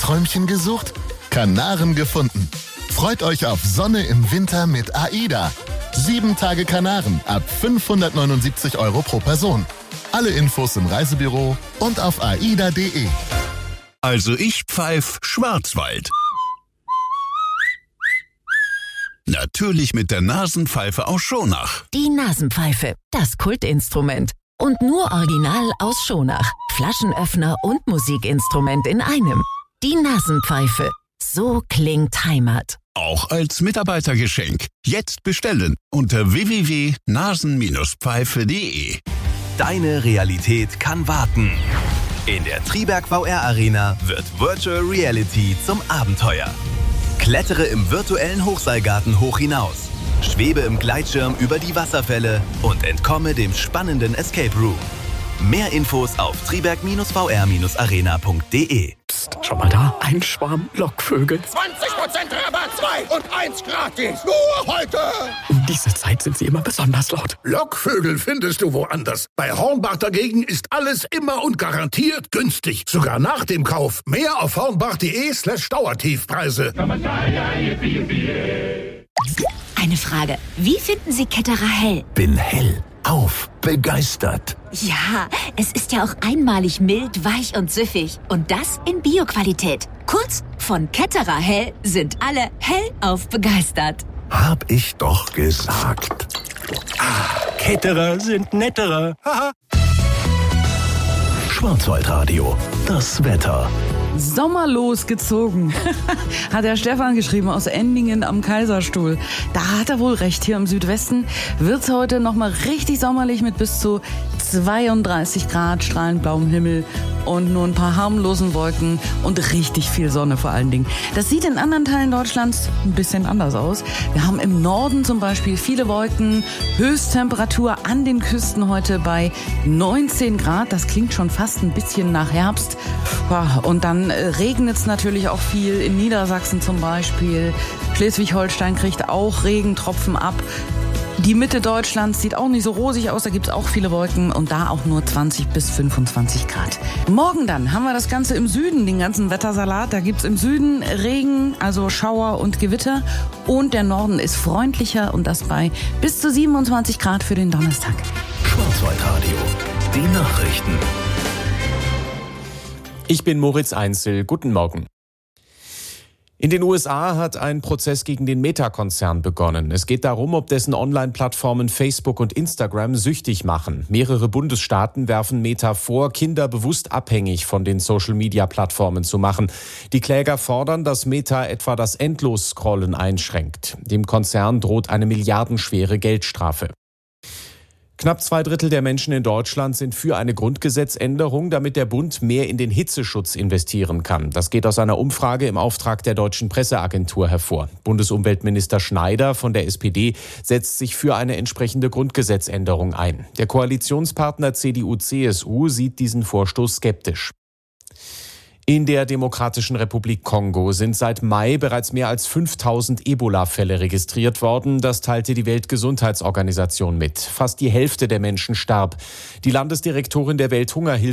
Sommerträumchen gesucht? Kanaren gefunden. Freut euch auf Sonne im Winter mit AIDA. 7 Tage Kanaren ab 579 € pro Person. Alle Infos im Reisebüro und auf aida.de. Also ich pfeif Schwarzwald. Natürlich mit der Nasenpfeife aus Schonach. Die Nasenpfeife, das Kultinstrument. Und nur original aus Schonach. Flaschenöffner und Musikinstrument in einem. Die Nasenpfeife. So klingt Heimat. Auch als Mitarbeitergeschenk. Jetzt bestellen unter www.nasen-pfeife.de. Deine Realität kann warten. In der Triberg VR Arena wird Virtual Reality zum Abenteuer. Klettere im virtuellen Hochseilgarten hoch hinaus. Schwebe im Gleitschirm über die Wasserfälle und entkomme dem spannenden Escape Room. Mehr Infos auf triberg-vr-arena.de. Psst, schau mal da, ein Schwarm Lockvögel. 20% Rabatt, 2 und 1 gratis. Nur heute. Um diese Zeit sind sie immer besonders laut. Lockvögel findest du woanders. Bei Hornbach dagegen ist alles immer und garantiert günstig. Sogar nach dem Kauf. Mehr auf hornbach.de/Dauertiefpreise. Eine Frage. Wie finden Sie Ketterer hell? Bin hellauf begeistert. Ja, es ist ja auch einmalig mild, weich und süffig. Und das in Bio-Qualität. Kurz, von Ketterer hell sind alle hellauf begeistert. Hab ich doch gesagt. Ketterer sind netterer. Haha. Schwarzwaldradio, das Wetter. Sommerlos gezogen, hat der Stefan geschrieben aus Endingen am Kaiserstuhl. Da hat er wohl recht. Hier im Südwesten wird's heute nochmal richtig sommerlich mit bis zu 32 Grad, strahlend blauem Himmel und nur ein paar harmlosen Wolken und richtig viel Sonne vor allen Dingen. Das sieht in anderen Teilen Deutschlands ein bisschen anders aus. Wir haben im Norden zum Beispiel viele Wolken, Höchsttemperatur an den Küsten heute bei 19 Grad. Das klingt schon fast ein bisschen nach Herbst. Ja, und dann regnet es natürlich auch viel, in Niedersachsen zum Beispiel. Schleswig-Holstein kriegt auch Regentropfen ab. Die Mitte Deutschlands sieht auch nicht so rosig aus, da gibt es auch viele Wolken und da auch nur 20 bis 25 Grad. Morgen dann haben wir das Ganze im Süden, den ganzen Wettersalat. Da gibt es im Süden Regen, also Schauer und Gewitter. Und der Norden ist freundlicher und das bei bis zu 27 Grad für den Donnerstag. Schwarzwaldradio, die Nachrichten. Ich bin Moritz Einzel. Guten Morgen. In den USA hat ein Prozess gegen den Meta-Konzern begonnen. Es geht darum, ob dessen Online-Plattformen Facebook und Instagram süchtig machen. Mehrere Bundesstaaten werfen Meta vor, Kinder bewusst abhängig von den Social-Media-Plattformen zu machen. Die Kläger fordern, dass Meta etwa das Endlos-Scrollen einschränkt. Dem Konzern droht eine milliardenschwere Geldstrafe. Knapp 2/3 der Menschen in Deutschland sind für eine Grundgesetzänderung, damit der Bund mehr in den Hitzeschutz investieren kann. Das geht aus einer Umfrage im Auftrag der Deutschen Presseagentur hervor. Bundesumweltminister Schneider von der SPD setzt sich für eine entsprechende Grundgesetzänderung ein. Der Koalitionspartner CDU/CSU sieht diesen Vorstoß skeptisch. In der Demokratischen Republik Kongo sind seit Mai bereits mehr als 5000 Ebola-Fälle registriert worden. Das teilte die Weltgesundheitsorganisation mit. Fast die Hälfte der Menschen starb. Die Landesdirektorin der Welthungerhilfe